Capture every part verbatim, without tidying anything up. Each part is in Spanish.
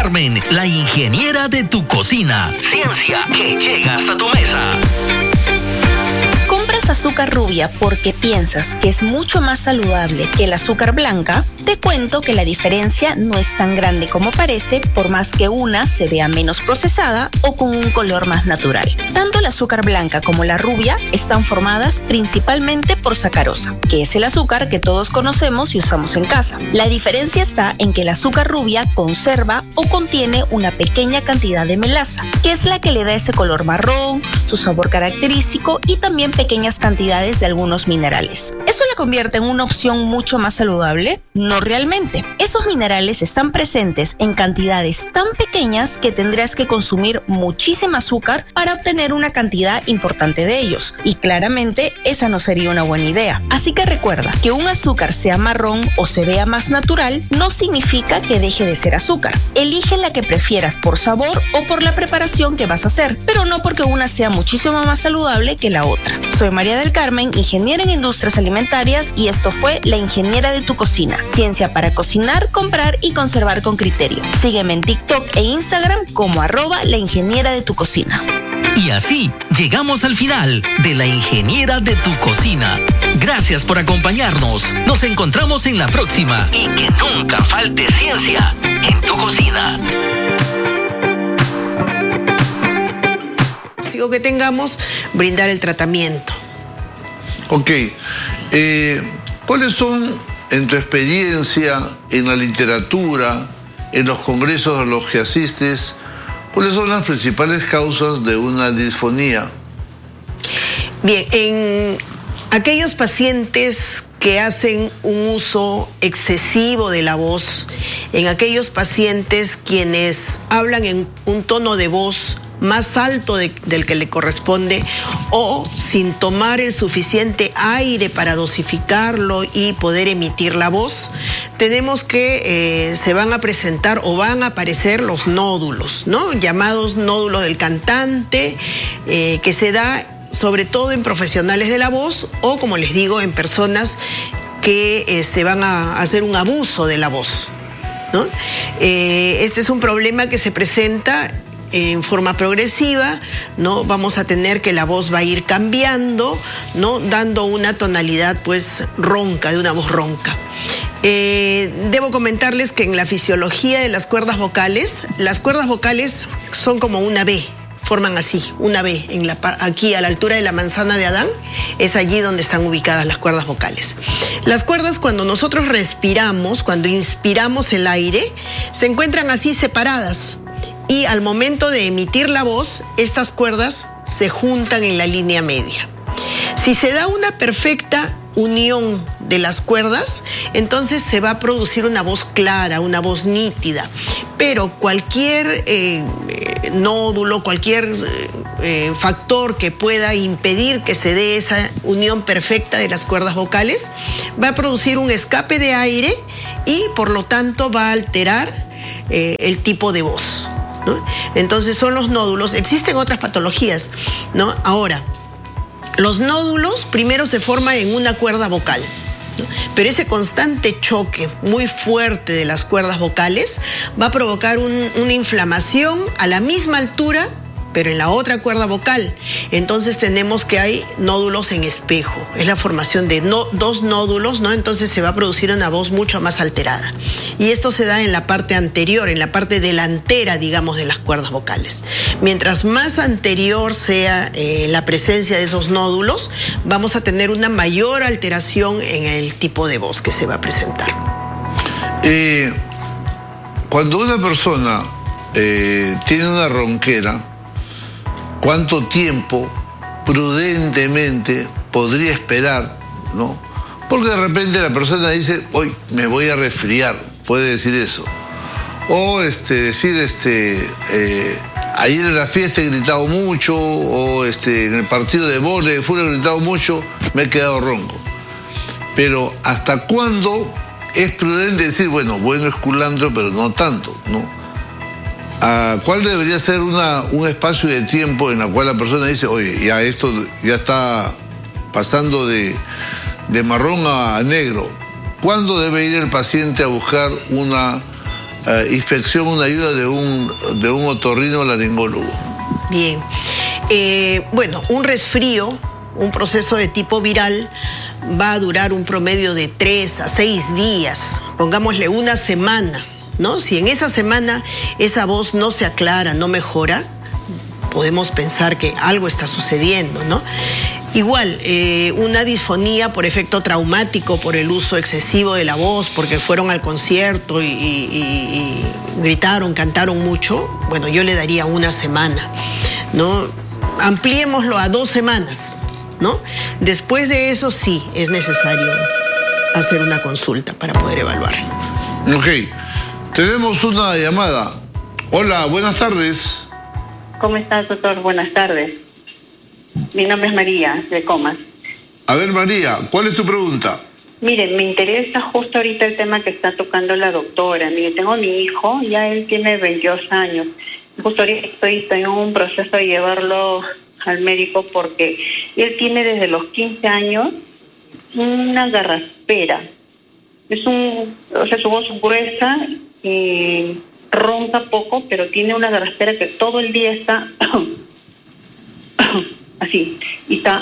Carmen, la ingeniera de tu cocina. Ciencia que llega hasta tu mesa. ¿Compras azúcar rubia porque piensas que es mucho más saludable que el azúcar blanca? Te cuento que la diferencia no es tan grande como parece, por más que una se vea menos procesada o con un color más natural. Tanto el azúcar blanca como la rubia están formadas principalmente por sacarosa, que es el azúcar que todos conocemos y usamos en casa. La diferencia está en que el azúcar rubia conserva o contiene una pequeña cantidad de melaza, que es la que le da ese color marrón, su sabor característico y también pequeñas cantidades de algunos minerales. ¿Eso la convierte en una opción mucho más saludable? No realmente. Esos minerales están presentes en cantidades tan pequeñas que tendrás que consumir muchísima azúcar para obtener una cantidad importante de ellos. Y claramente esa no sería una buena idea. Así que recuerda que un azúcar sea marrón o se vea más natural no significa que deje de ser azúcar. Elige la que prefieras por sabor o por la preparación que vas a hacer, pero no porque una sea muchísimo más saludable que la otra. Soy María del Carmen, ingeniera en industrias alimentarias, y esto fue La Ingeniera de tu Cocina. Ciencia para cocinar, comprar y conservar con criterio. Sígueme en TikTok e Instagram como arroba La Ingeniera de tu Cocina. Y así llegamos al final de La Ingeniera de tu Cocina. Gracias por acompañarnos. Nos encontramos en la próxima. Y que nunca falte ciencia en tu cocina. Que tengamos, brindar el tratamiento. Ok. Eh, ¿Cuáles son, en tu experiencia, en la literatura, en los congresos a los que asistes, cuáles son las principales causas de una disfonía? Bien, en aquellos pacientes que hacen un uso excesivo de la voz, en aquellos pacientes quienes hablan en un tono de voz más alto de, del que le corresponde, o sin tomar el suficiente aire para dosificarlo y poder emitir la voz, tenemos que eh, se van a presentar o van a aparecer los nódulos, ¿no? Llamados nódulos del cantante, eh, que se da sobre todo en profesionales de la voz o, como les digo, en personas que eh, se van a hacer un abuso de la voz, ¿no? Eh, este es un problema que se presenta en forma progresiva, ¿no? Vamos a tener que la voz va a ir cambiando, ¿no? Dando una tonalidad pues ronca, de una voz ronca. Eh, debo comentarles que en la fisiología de las cuerdas vocales, las cuerdas vocales son como una V, forman así, una V, en la, aquí a la altura de la manzana de Adán, es allí donde están ubicadas las cuerdas vocales. Las cuerdas, cuando nosotros respiramos, cuando inspiramos el aire, se encuentran así separadas. Y al momento de emitir la voz, estas cuerdas se juntan en la línea media. Si se da una perfecta unión de las cuerdas, entonces se va a producir una voz clara, una voz nítida. Pero cualquier eh, eh, nódulo, cualquier eh, factor que pueda impedir que se dé esa unión perfecta de las cuerdas vocales, va a producir un escape de aire y por lo tanto va a alterar eh, el tipo de voz, ¿no? Entonces son los nódulos. Existen otras patologías, ¿no? Ahora, los nódulos primero se forman en una cuerda vocal, ¿no? Pero ese constante choque muy fuerte de las cuerdas vocales va a provocar un, una inflamación a la misma altura, pero en la otra cuerda vocal. Entonces tenemos que hay nódulos en espejo. Es la formación de no, dos nódulos, ¿no? Entonces se va a producir una voz mucho más alterada. Y esto se da en la parte anterior, en la parte delantera, digamos, de las cuerdas vocales. Mientras más anterior sea eh, la presencia de esos nódulos, vamos a tener una mayor alteración en el tipo de voz que se va a presentar. Eh, cuando una persona eh, tiene una ronquera, ¿cuánto tiempo prudentemente podría esperar, ¿no? Porque de repente la persona dice, hoy me voy a resfriar, puede decir eso. O este, decir, este, eh, ayer en la fiesta he gritado mucho, o este, en el partido de vóley de fútbol he gritado mucho, me he quedado ronco. Pero ¿hasta cuándo es prudente decir, bueno, bueno es culantro, pero no tanto, ¿no? ¿A ¿Cuál debería ser una, un espacio de tiempo en el cual la persona dice, oye, ya esto ya está pasando de, de marrón a negro? ¿Cuándo debe ir el paciente a buscar una eh, inspección, una ayuda de un, de un otorrinolaringólogo. Bien. Eh, bueno, un resfrío, un proceso de tipo viral, va a durar un promedio de tres a seis días, pongámosle una semana, ¿no? Si en esa semana esa voz no se aclara, no mejora, podemos pensar que algo está sucediendo, ¿no? Igual, eh, una disfonía por efecto traumático, por el uso excesivo de la voz, porque fueron al concierto y, y, y gritaron, cantaron mucho, bueno, yo le daría una semana, ¿no? Ampliémoslo a dos semanas, ¿no? Después de eso sí es necesario hacer una consulta para poder evaluar. Ok, tenemos una llamada. Hola, buenas tardes. ¿Cómo estás, doctor? Buenas tardes. Mi nombre es María, de Comas. A ver, María, ¿cuál es tu pregunta? Mire, me interesa justo ahorita el tema que está tocando la doctora. Mire, tengo a mi hijo, ya él tiene veintidós años. Justo ahorita estoy en un proceso de llevarlo al médico porque él tiene desde los quince años una garraspera. Es un, o sea, su voz gruesa y ronca poco, pero tiene una garraspera que todo el día está así, y está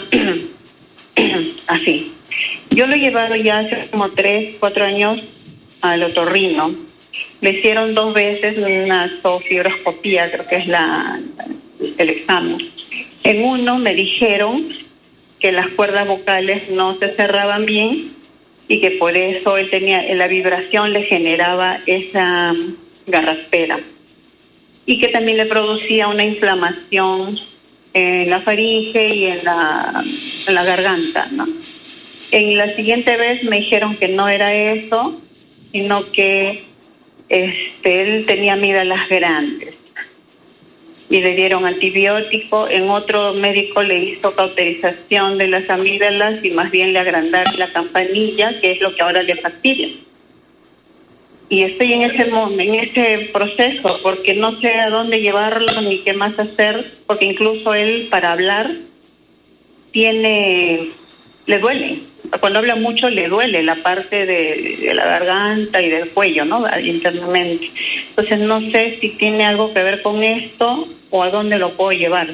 así. Yo lo he llevado ya hace como tres, cuatro años al otorrino. Le hicieron dos veces una sofibroscopía, creo que es la, el examen. En uno me dijeron que las cuerdas vocales no se cerraban bien y que por eso él tenía, la vibración le generaba esa garraspera y que también le producía una inflamación en la faringe y en la, en la garganta, ¿no? En la siguiente vez me dijeron que no era eso, sino que este, él tenía amígdalas grandes y le dieron antibiótico. En otro médico le hizo cauterización de las amígdalas y más bien le agrandaron la campanilla, que es lo que ahora le fastidia. Y estoy en ese en ese proceso porque no sé a dónde llevarlo ni qué más hacer, porque incluso él para hablar tiene, le duele. Cuando habla mucho le duele la parte de, de la garganta y del cuello, ¿no? Internamente. Entonces no sé si tiene algo que ver con esto o a dónde lo puedo llevar.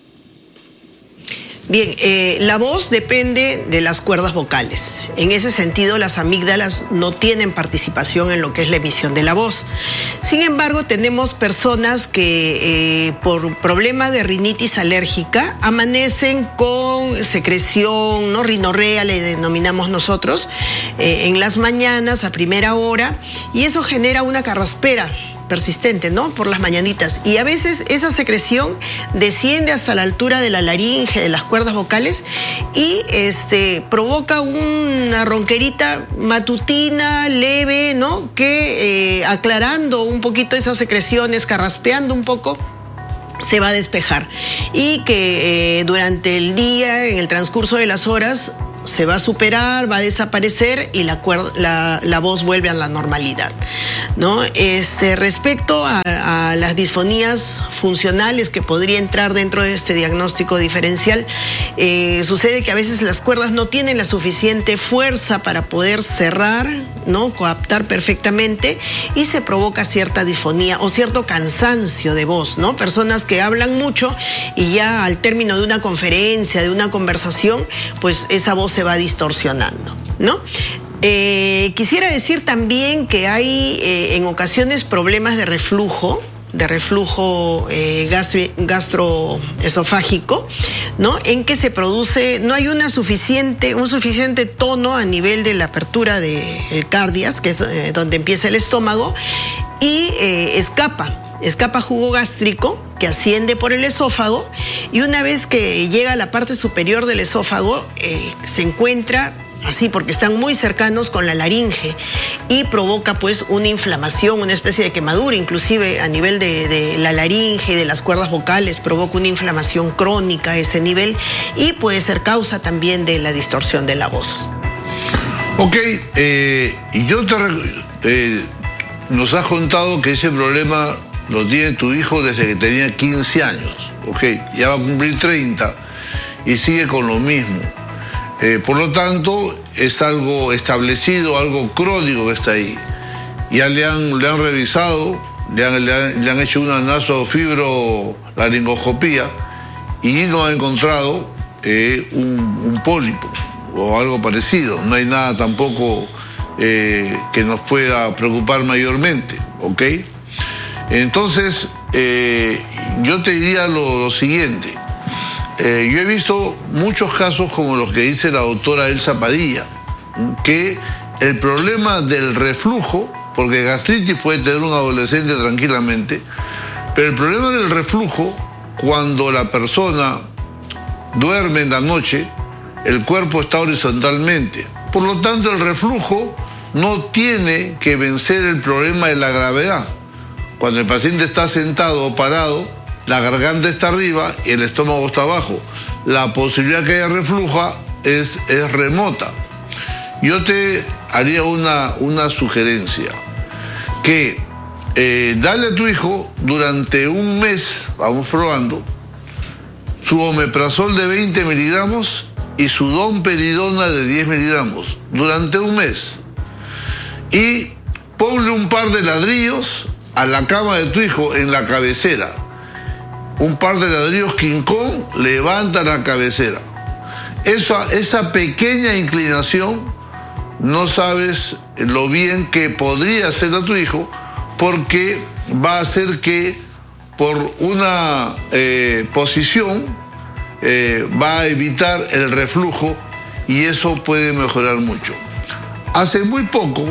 Bien, eh, la voz depende de las cuerdas vocales. En ese sentido, las amígdalas no tienen participación en lo que es la emisión de la voz. Sin embargo, tenemos personas que eh, por problema de rinitis alérgica amanecen con secreción, ¿no? Rinorrea le denominamos nosotros, eh, en las mañanas a primera hora, y eso genera una carraspera persistente, ¿no? Por las mañanitas. Y a veces esa secreción desciende hasta la altura de la laringe, de las cuerdas vocales, y este, provoca una ronquerita matutina, leve, ¿no? Que eh, aclarando un poquito esas secreciones, carraspeando un poco, se va a despejar. Y que eh, durante el día, en el transcurso de las horas, se va a superar, va a desaparecer y la, la, la voz vuelve a la normalidad, ¿no? Este, respecto a, a las disfonías funcionales que podría entrar dentro de este diagnóstico diferencial, eh, sucede que a veces las cuerdas no tienen la suficiente fuerza para poder cerrar, ¿no? Coaptar perfectamente, y se provoca cierta disfonía o cierto cansancio de voz, ¿no? Personas que hablan mucho y ya al término de una conferencia, de una conversación, pues esa voz se va distorsionando, ¿no? Eh, quisiera decir también que hay eh, en ocasiones problemas de reflujo, de reflujo eh, gastro, gastroesofágico, ¿no? En que se produce, no hay una suficiente, un suficiente tono a nivel de la apertura del cardias, que es eh, donde empieza el estómago, y eh, escapa. Escapa jugo gástrico que asciende por el esófago, y una vez que llega a la parte superior del esófago eh, se encuentra así porque están muy cercanos con la laringe y provoca pues una inflamación, una especie de quemadura, inclusive a nivel de, de la laringe y de las cuerdas vocales, provoca una inflamación crónica a ese nivel y puede ser causa también de la distorsión de la voz. Ok, eh, yo te eh, nos has contado que ese problema lo tiene tu hijo desde que tenía quince años, ok, ya va a cumplir treinta y sigue con lo mismo. Eh, por lo tanto, es algo establecido, algo crónico que está ahí. ya le han, le han revisado, le han, le han, le han hecho una nasofibrolaringoscopía y no ha encontrado eh, un, un pólipo o algo parecido. No hay nada tampoco eh, que nos pueda preocupar mayormente, ¿ok? Entonces, eh, yo te diría lo, lo siguiente. Eh, yo he visto muchos casos como los que dice la doctora Elsa Padilla, que el problema del reflujo, porque gastritis puede tener un adolescente tranquilamente, pero el problema del reflujo, cuando la persona duerme en la noche, el cuerpo está horizontalmente. Por lo tanto, el reflujo no tiene que vencer el problema de la gravedad. Cuando el paciente está sentado o parado, la garganta está arriba y el estómago está abajo. La posibilidad que haya reflujo es, es remota. Yo te haría una, una sugerencia, que eh, dale a tu hijo durante un mes, vamos probando, su omeprazol de veinte miligramos y su domperidona de diez miligramos, durante un mes. Y ponle un par de ladrillos a la cama de tu hijo en la cabecera. Un par de ladrillos King Kong, levanta la cabecera. Esa, esa pequeña inclinación, no sabes lo bien que podría hacer a tu hijo, porque va a hacer que por una eh, posición eh, va a evitar el reflujo y eso puede mejorar mucho. Hace muy poco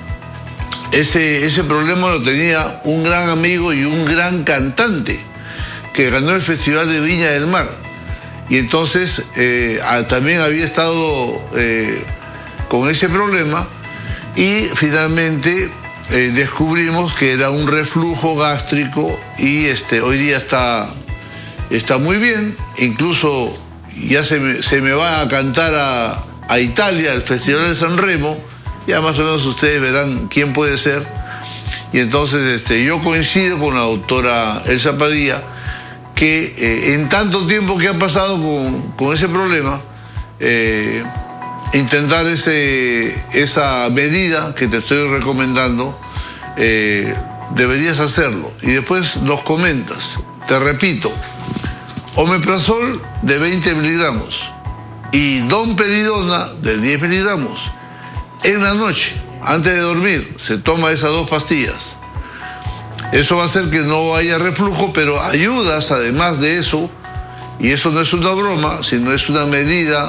ese, ese problema lo tenía un gran amigo y un gran cantante que ganó el Festival de Viña del Mar. Y entonces eh, también había estado eh, con ese problema y finalmente eh, descubrimos que era un reflujo gástrico y este, hoy día está, está muy bien. Incluso ya se me, se me va a cantar a, a Italia, al Festival de San Remo. Ya más o menos ustedes verán quién puede ser. Y entonces este, yo coincido con la doctora Elsa Padilla, que eh, en tanto tiempo que ha pasado con, con ese problema, eh, intentar ese, esa medida que te estoy recomendando, eh, deberías hacerlo. Y después nos comentas. Te repito, omeprazol de veinte miligramos y domperidona de diez miligramos. En la noche, antes de dormir, se toma esas dos pastillas. Eso va a hacer que no haya reflujo, pero ayudas además de eso, y eso no es una broma, sino es una medida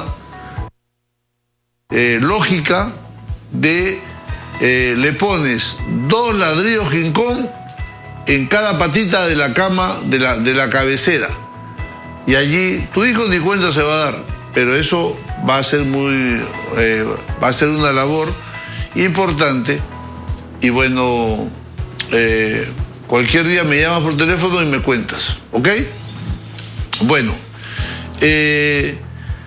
eh, lógica de eh, le pones dos ladrillos King Kong en cada patita de la cama, de la, de la cabecera. Y allí tu hijo ni cuenta se va a dar, pero eso va a ser muy, eh, va a ser una labor importante. Y bueno, eh, cualquier día me llamas por teléfono y me cuentas, ¿ok? Bueno, eh,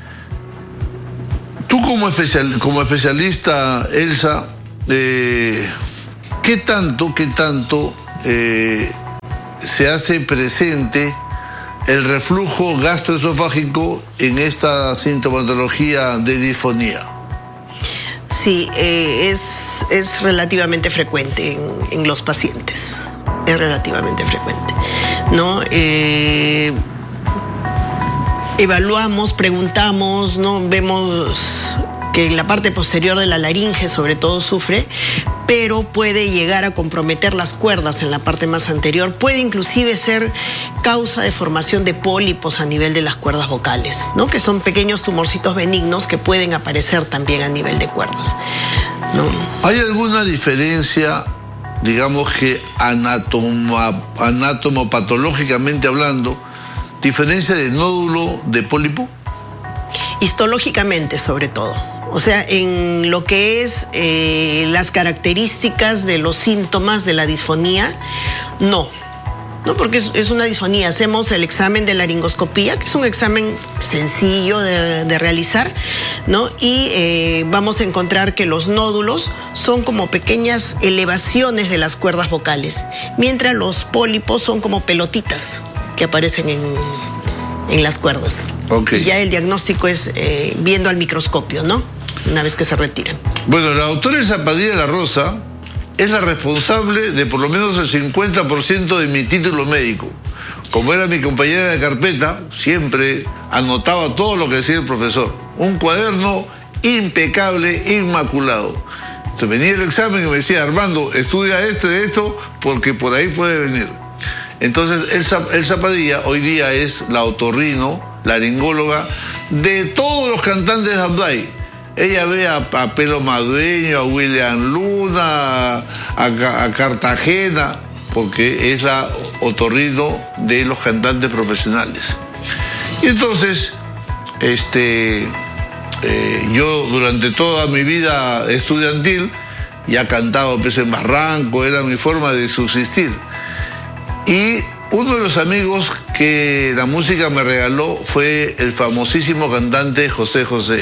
tú como, especial, como especialista, Elsa, eh, ¿qué tanto, qué tanto eh, se hace presente el reflujo gastroesofágico en esta sintomatología de disfonía? Sí, eh, es, es relativamente frecuente en, en los pacientes. Es relativamente frecuente, ¿no? Eh, evaluamos, preguntamos, ¿no? Vemos que en la parte posterior de la laringe sobre todo sufre, pero puede llegar a comprometer las cuerdas en la parte más anterior. Puede inclusive ser causa de formación de pólipos a nivel de las cuerdas vocales, ¿no? Que son pequeños tumorcitos benignos que pueden aparecer también a nivel de cuerdas, ¿no? ¿Hay alguna diferencia, digamos que anatoma, anatomopatológicamente hablando, diferencia de nódulo de pólipo? Histológicamente, sobre todo. O sea, en lo que es eh, las características de los síntomas de la disfonía, no. No, porque es, es una disfonía. Hacemos el examen de laringoscopía, que es un examen sencillo de, de realizar, ¿no? Y eh, vamos a encontrar que los nódulos son como pequeñas elevaciones de las cuerdas vocales, mientras los pólipos son como pelotitas que aparecen en, en las cuerdas. Okay. Y ya el diagnóstico es eh, viendo al microscopio, ¿no? Una vez que se retiran. Bueno, la doctora Elsa Padilla de la Rosa es la responsable de por lo menos el cincuenta por ciento de mi título médico. Como era mi compañera de carpeta, siempre anotaba todo lo que decía el profesor. Un cuaderno impecable, inmaculado. Entonces venía el examen y me decía, Armando, estudia esto y esto porque por ahí puede venir. Entonces Elsa Padilla hoy día es la otorrino, laringóloga de todos los cantantes de Abday. Ella ve a, a Pelo Madueño, a William Luna, a, a, a Cartagena, porque es la otorrino de los cantantes profesionales. Y entonces, este, eh, yo durante toda mi vida estudiantil ya cantaba pues, en Barranco, era mi forma de subsistir. Y uno de los amigos que la música me regaló fue el famosísimo cantante José José.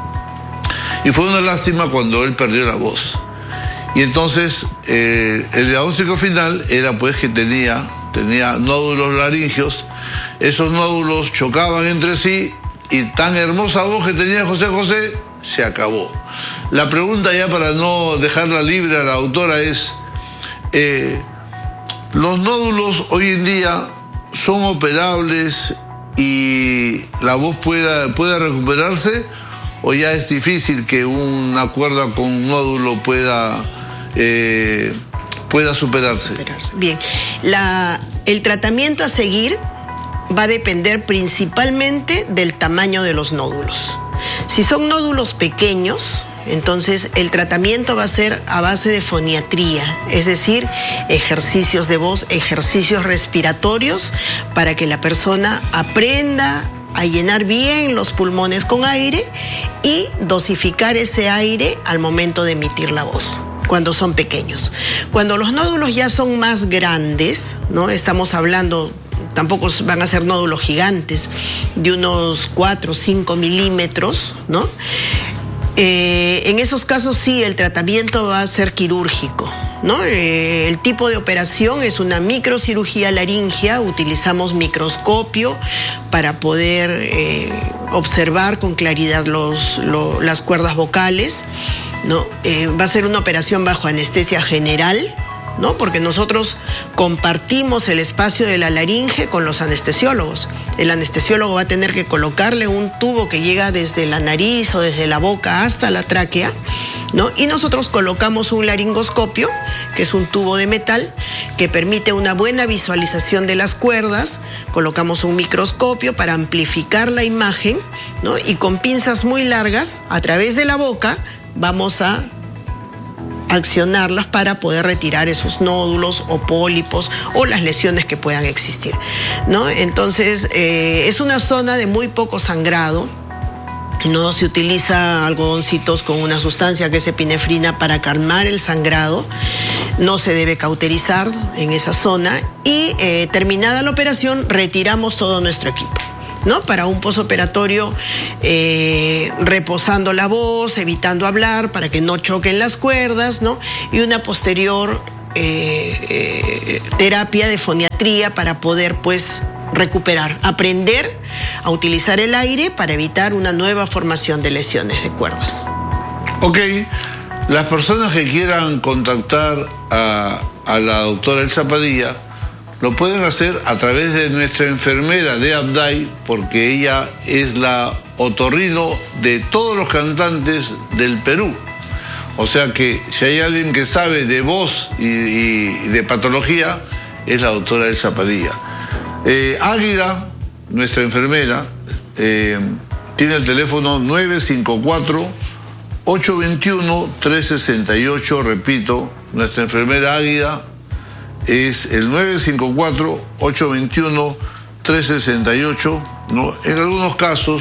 Y fue una lástima cuando él perdió la voz. Y entonces eh, el diagnóstico final era pues que tenía, tenía nódulos laringios. Esos nódulos chocaban entre sí y tan hermosa voz que tenía José José se acabó. La pregunta ya para no dejarla libre a la autora es, eh, ¿los nódulos hoy en día son operables y la voz pueda, pueda recuperarse? ¿O ya es difícil que una cuerda con nódulo pueda, eh, pueda superarse? Bien, la, el tratamiento a seguir va a depender principalmente del tamaño de los nódulos. Si son nódulos pequeños, entonces el tratamiento va a ser a base de foniatría, es decir, ejercicios de voz, ejercicios respiratorios para que la persona aprenda a llenar bien los pulmones con aire y dosificar ese aire al momento de emitir la voz, cuando son pequeños. Cuando los nódulos ya son más grandes, ¿no? Estamos hablando, tampoco van a ser nódulos gigantes, de unos cuatro o cinco milímetros, ¿no? Eh, en esos casos sí, el tratamiento va a ser quirúrgico, ¿no? Eh, el tipo de operación es una microcirugía laringea, utilizamos microscopio para poder eh, observar con claridad los, lo, las cuerdas vocales, ¿no? Eh, va a ser una operación bajo anestesia general, ¿no? Porque nosotros compartimos el espacio de la laringe con los anestesiólogos. El anestesiólogo va a tener que colocarle un tubo que llega desde la nariz o desde la boca hasta la tráquea, ¿no? Y nosotros colocamos un laringoscopio, que es un tubo de metal que permite una buena visualización de las cuerdas. Colocamos un microscopio para amplificar la imagen, ¿no? Y con pinzas muy largas, a través de la boca, vamos a accionarlas para poder retirar esos nódulos o pólipos o las lesiones que puedan existir, ¿no? Entonces, eh, es una zona de muy poco sangrado, ¿no? Se utiliza algodoncitos con una sustancia que es epinefrina para calmar el sangrado. No se debe cauterizar en esa zona y eh, terminada la operación retiramos todo nuestro equipo, ¿no? Para un posoperatorio, eh, reposando la voz, evitando hablar para que no choquen las cuerdas, ¿no? Y una posterior eh, eh, terapia de foniatría para poder, pues, recuperar, aprender a utilizar el aire para evitar una nueva formación de lesiones de cuerdas. Ok, las personas que quieran contactar a, a la doctora Elsa Padilla lo pueden hacer a través de nuestra enfermera de Abday, porque ella es la otorrino de todos los cantantes del Perú. O sea que si hay alguien que sabe de voz y, y de patología, es la doctora Elsa Padilla. Eh, Águida, nuestra enfermera, eh, tiene el teléfono nueve cinco cuatro, ocho dos uno, tres seis ocho, repito, nuestra enfermera Águida es el nueve cinco cuatro, ocho dos uno, tres seis ocho, ¿no? En algunos casos,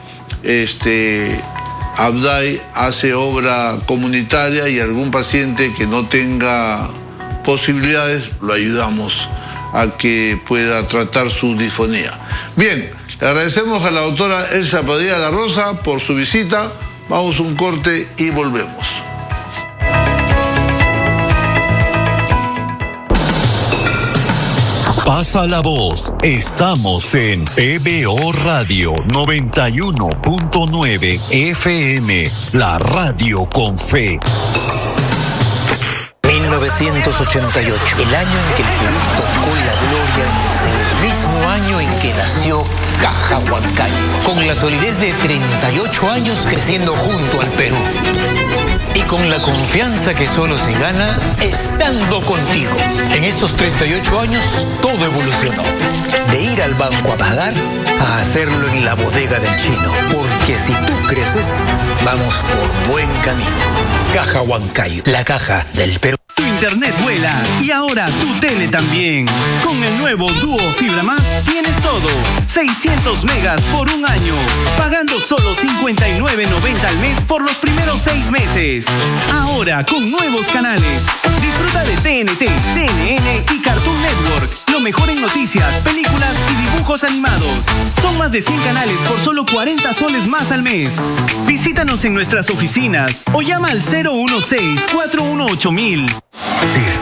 este, Abday hace obra comunitaria y algún paciente que no tenga posibilidades, lo ayudamos a que pueda tratar su disfonía. Bien, le agradecemos a la doctora Elsa Padilla La Rosa por su visita. Vamos a un corte y volvemos. Pasa la voz. Estamos en P B O Radio noventa y uno punto nueve F M, la radio con fe. mil novecientos ochenta y ocho, el año en que el Perú tocó la gloria en el cielo, mismo año en que nació Caja Huancayo, con la solidez de treinta y ocho años creciendo junto al Perú. Y con la confianza que solo se gana estando contigo. En estos treinta y ocho años, todo evolucionó. De ir al banco a pagar, a hacerlo en la bodega del chino. Porque si tú creces, vamos por buen camino. Caja Huancayo, la caja del Perú. Tu internet vuela y ahora tu tele también. Con el nuevo Dúo Fibra Más tienes todo. seiscientos megas por un año, pagando solo cincuenta y nueve noventa al mes por los primeros seis meses. Ahora con nuevos canales. Disfruta de T N T, C N N y Cartoon Network. Lo mejor en noticias, películas y dibujos animados. Son más de cien canales por solo cuarenta soles más al mes. Visítanos en nuestras oficinas o llama al cero uno seis, cuatro uno ocho mil.